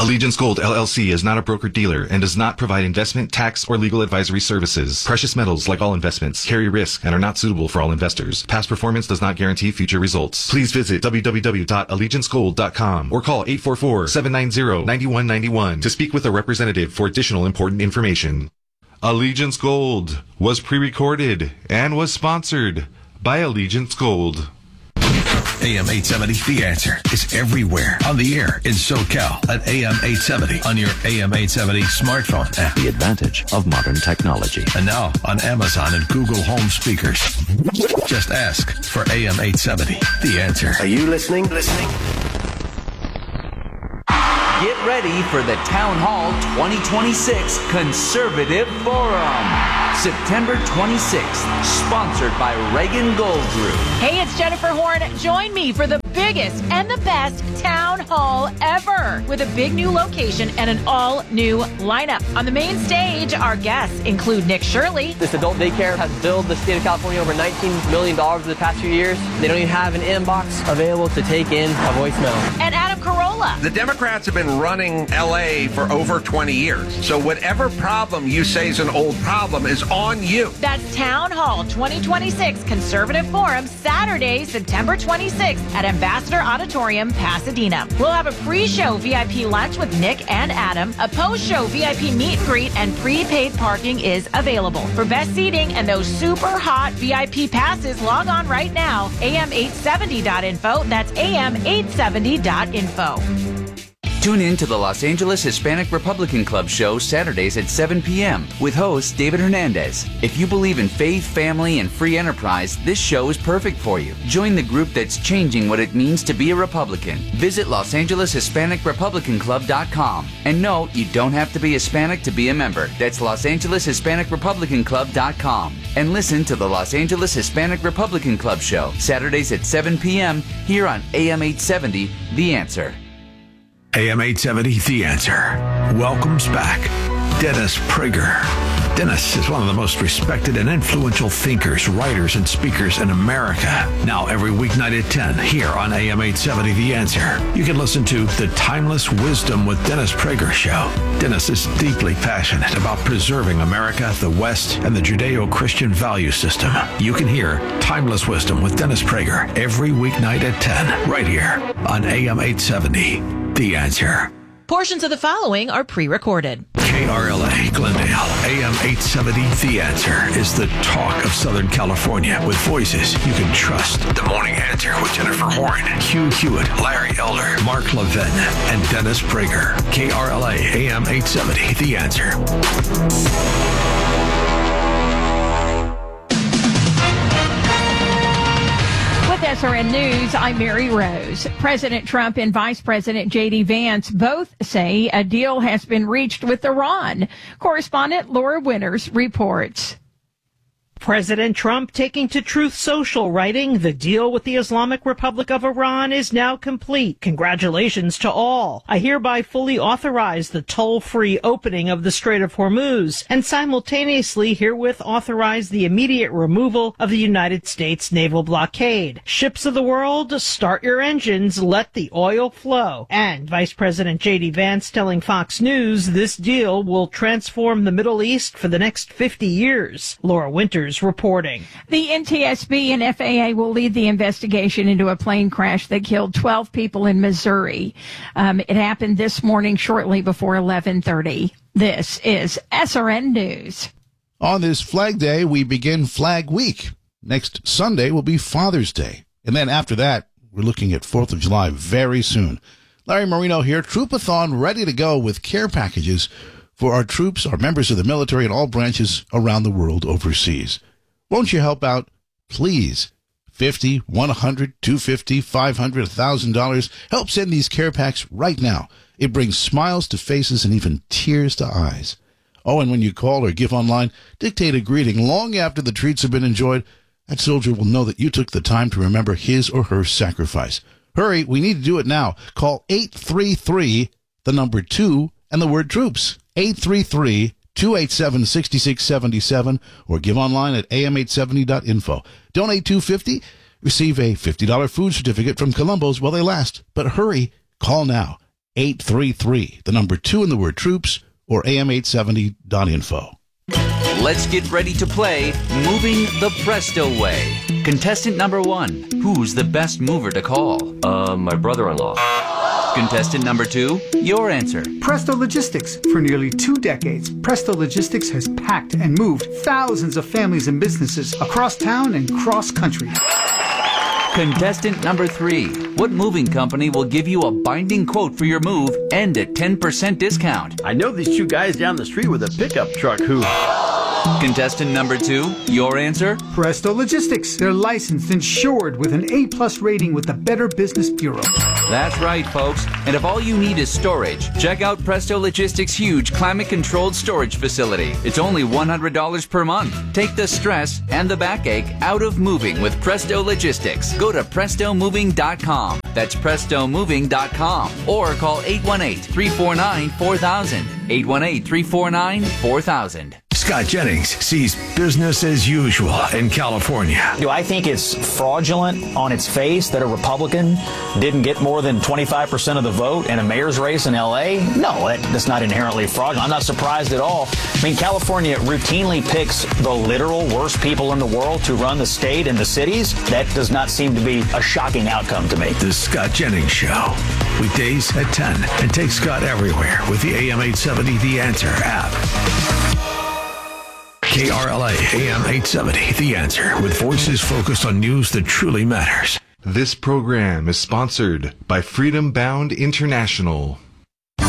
Allegiance Gold LLC is not a broker-dealer and does not provide investment, tax, or legal advisory services. Precious metals, like all investments, carry risk and are not suitable for all investors. Past performance does not guarantee future results. Please visit www.allegiancegold.com or call 844-790-9191 to speak with a representative for additional important information. Allegiance Gold was pre-recorded and was sponsored by Allegiance Gold. AM 870, The Answer, is everywhere on the air in SoCal at AM 870 on your AM 870 smartphone app. The advantage of modern technology. And now on Amazon and Google Home speakers. Just ask for AM 870, The Answer. Are you listening? Get ready for the Town Hall 2026 Conservative Forum. September 26th, sponsored by Reagan Gold Group. Hey, it's Jennifer Horn. Join me for the biggest and the best town hall ever, with a big new location and an all-new lineup. On the main stage, our guests include Nick Shirley. This adult daycare has billed the state of California over $19 million over the past few years. They don't even have an inbox available to take in a voicemail. And Adam Carolla. The Democrats have been running LA for over 20 years. So whatever problem you say is an old problem is on you. That's Town Hall 2026 Conservative Forum, Saturday, September 26th at Ambassador Auditorium, Pasadena. We'll have a pre-show VIP lunch with Nick and Adam. A post-show VIP meet and greet and prepaid parking is available. For best seating and those super hot VIP passes, log on right now, am870.info. That's am870.info. Tune in to the Los Angeles Hispanic Republican Club show Saturdays at 7 p.m. with host David Hernandez. If you believe in faith, family, and free enterprise, this show is perfect for you. Join the group that's changing what it means to be a Republican. Visit LosAngelesHispanicRepublicanClub.com. And no, you don't have to be Hispanic to be a member. That's LosAngelesHispanicRepublicanClub.com. And listen to the Los Angeles Hispanic Republican Club show Saturdays at 7 p.m. here on AM 870, The Answer. AM 870, The Answer, welcomes back Dennis Prager. Dennis is one of the most respected and influential thinkers, writers, and speakers in America. Now every weeknight at 10 here on AM 870, The Answer. You can listen to The Timeless Wisdom with Dennis Prager show. Dennis is deeply passionate about preserving America, the West, and the Judeo-Christian value system. You can hear Timeless Wisdom with Dennis Prager every weeknight at 10 right here on AM 870, The Answer. Portions of the following are pre-recorded. KRLA Glendale, AM 870, The Answer is the talk of Southern California with voices you can trust. The Morning Answer with Jennifer Horn, Hugh Hewitt, Larry Elder, Mark Levin, and Dennis Prager. KRLA, AM 870, The Answer. SRN News, I'm Mary Rose. President Trump and Vice President J.D. Vance both say a deal has been reached with Iran. Correspondent Laura Winters reports. President Trump taking to Truth Social, writing, "The deal with the Islamic Republic of Iran is now complete. Congratulations to all. I hereby fully authorize the toll-free opening of the Strait of Hormuz and simultaneously herewith authorize the immediate removal of the United States naval blockade. Ships of the world, start your engines, let the oil flow." And Vice President J.D. Vance telling Fox News this deal will transform the Middle East for the next 50 years. Laura Winters reporting. The NTSB and FAA will lead the investigation into a plane crash that killed 12 people in Missouri. It happened this morning shortly before 11:30. This is SRN News. On this Flag Day, we begin Flag Week. Next Sunday will be Father's Day. And then after that, we're looking at 4th of July very soon. Larry Marino here, Troopathon ready to go with care packages for our troops, our members of the military, and all branches around the world overseas. Won't you help out? Please. $50, $100, $250, $500, $1,000. Help send these care packs right now. It brings smiles to faces and even tears to eyes. Oh, and when you call or give online, dictate a greeting long after the treats have been enjoyed. That soldier will know that you took the time to remember his or her sacrifice. Hurry, we need to do it now. Call 833, the number 2, and the word troops. 833-287-6677 or give online at am870.info. Donate $250, receive a $50 food certificate from Columbo's while they last. But hurry, call now. 833, the number 2 in the word troops, or am870.info. Let's get ready to play Moving the Presto Way. Contestant number 1, who's the best mover to call? My brother-in-law. Contestant number 2, your answer. Presto Logistics. For nearly 2 decades, Presto Logistics has packed and moved thousands of families and businesses across town and cross country. Contestant number 3, what moving company will give you a binding quote for your move and a 10% discount? I know these 2 guys down the street with a pickup truck who... Contestant number 2, your answer? Presto Logistics. They're licensed, insured with an A+ rating with the Better Business Bureau. That's right, folks. And if all you need is storage, check out Presto Logistics' huge climate-controlled storage facility. It's only $100 per month. Take the stress and the backache out of moving with Presto Logistics. Go to PrestoMoving.com. That's PrestoMoving.com. Or call 818-349-4000. 818-349-4000. Scott Jennings sees business as usual in California. Do I think it's fraudulent on its face that a Republican didn't get more than 25% of the vote in a mayor's race in L.A.? No, that's not inherently fraudulent. I'm not surprised at all. I mean, California routinely picks the literal worst people in the world to run the state and the cities. That does not seem to be a shocking outcome to me. The Scott Jennings Show. Weekdays at 10. And take Scott everywhere with the AM870 The Answer app. KRLA AM 870, The Answer, with voices focused on news that truly matters. This program is sponsored by Freedom Bound International.